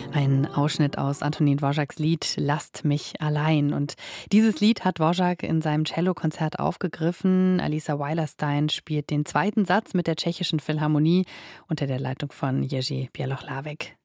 Ein Ausschnitt aus Antonín Dvořáks Lied »Lasst mich allein«. Und dieses Lied hat Dvořák in seinem Cellokonzert aufgegriffen. Alisa Weilerstein spielt den zweiten Satz mit der Tschechischen Philharmonie unter der Leitung von Jerzy Bělohlávek.